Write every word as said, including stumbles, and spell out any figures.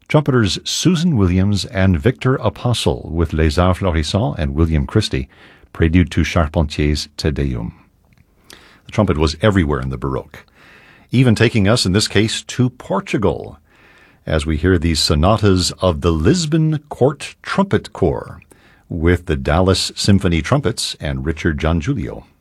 trumpeters Susan Williams and Victor Apostle with Les Arts Florissants and William Christie, prelude to Charpentier's Te Deum. The trumpet was everywhere in the Baroque, even taking us, in this case, to Portugal, as we hear these sonatas of the Lisbon Court Trumpet Corps with the Dallas Symphony Trumpets and Richard Giangiulio.